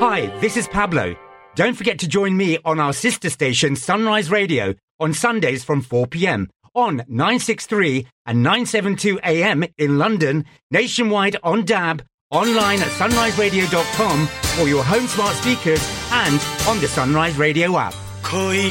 Hi, this is Pablo. Don't forget to join me on our sister station Sunrise Radio on Sundays from 4 p.m. on 963 and 972 AM in London, nationwide on DAB, online at sunriseradio.com or your home smart speakers and on the Sunrise Radio app.